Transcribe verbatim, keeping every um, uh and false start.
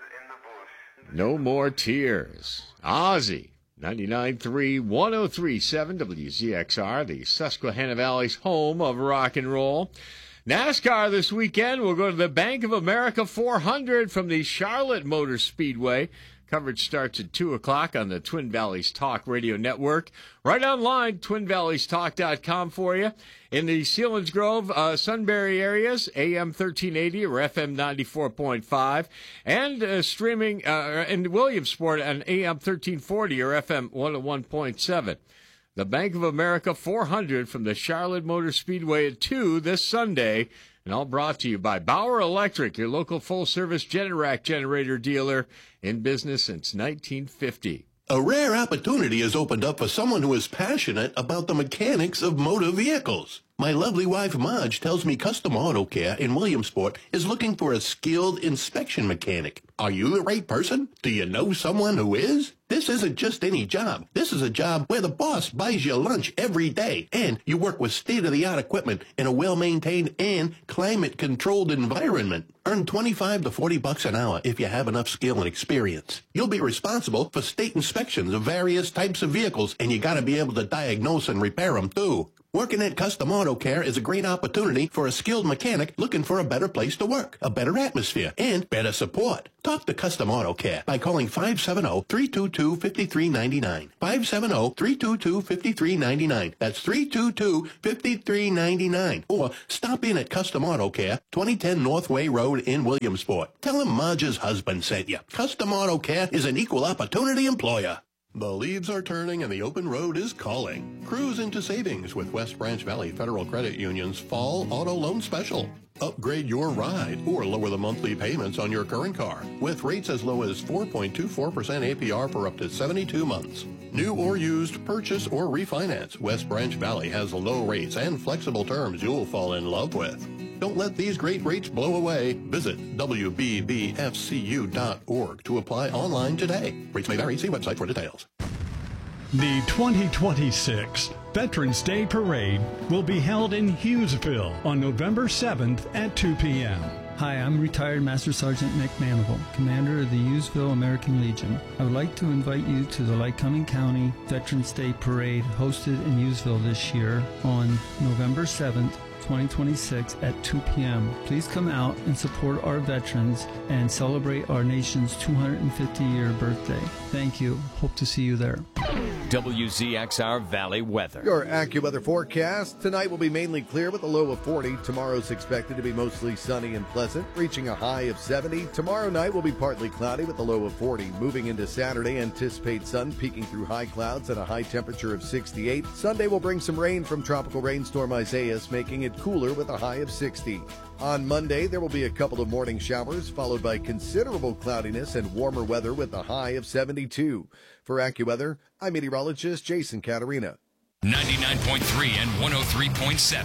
No More Tears. Ozzy, ninety-nine point three, one oh three point seven W Z X R, the Susquehanna Valley's home of rock and roll. NASCAR this weekend. We'll go to the Bank of America four hundred from the Charlotte Motor Speedway. Coverage starts at two o'clock on the Twin Valleys Talk Radio Network. Right online, twin valleys talk dot com for you. In the Selinsgrove, uh, Sunbury areas, A M thirteen eighty or F M ninety-four point five. And uh, streaming uh, in Williamsport on A M thirteen forty or F M one oh one point seven. The Bank of America four hundred from the Charlotte Motor Speedway at two this Sunday. And all brought to you by Bauer Electric, your local full-service Generac generator dealer in business since nineteen fifty. A rare opportunity has opened up for someone who is passionate about the mechanics of motor vehicles. My lovely wife, Marge, tells me Custom Auto Care in Williamsport is looking for a skilled inspection mechanic. Are you the right person? Do you know someone who is? This isn't just any job. This is a job where the boss buys you lunch every day, and you work with state-of-the-art equipment in a well-maintained and climate-controlled environment. Earn twenty-five to forty bucks an hour if you have enough skill and experience. You'll be responsible for state inspections of various types of vehicles, and you gotta be able to diagnose and repair them, too. Working at Custom Auto Care is a great opportunity for a skilled mechanic looking for a better place to work, a better atmosphere, and better support. Talk to Custom Auto Care by calling five seven zero, three two two, five three nine nine. five seven zero, three two two, five three nine nine. That's three two two, five three nine nine. Or stop in at Custom Auto Care, twenty ten Northway Road in Williamsport. Tell him Marge's husband sent you. Custom Auto Care is an equal opportunity employer. The leaves are turning and the open road is calling. Cruise into savings with West Branch Valley Federal Credit Union's Fall Auto Loan Special. Upgrade your ride or lower the monthly payments on your current car with rates as low as four point two four percent A P R for up to seventy-two months. New or used, purchase or refinance, West Branch Valley has low rates and flexible terms you'll fall in love with. Don't let these great rates blow away. Visit W B B F C U dot org to apply online today. Rates may vary. See website for details. The twenty twenty-six Veterans Day Parade will be held in Hughesville on November seventh at two p.m. Hi, I'm retired Master Sergeant Mick Manival, commander of the Hughesville American Legion. I would like to invite you to the Lycoming County Veterans Day Parade hosted in Hughesville this year on November seventh, twenty twenty-six at two p.m. Please come out and support our veterans and celebrate our nation's two hundred fifty year birthday. Thank you. Hope to see you there. W Z X R Valley weather. Your AccuWeather forecast. Tonight will be mainly clear with a low of forty. Tomorrow's expected to be mostly sunny and pleasant, reaching a high of seventy. Tomorrow night will be partly cloudy with a low of forty. Moving into Saturday, anticipate sun peeking through high clouds at a high temperature of sixty-eight. Sunday will bring some rain from tropical rainstorm Isaias, making it cooler with a high of sixty. On Monday, there will be a couple of morning showers, followed by considerable cloudiness and warmer weather with a high of seventy-two. For AccuWeather, I'm meteorologist Jason Caterina. ninety-nine point three and one oh three point seven.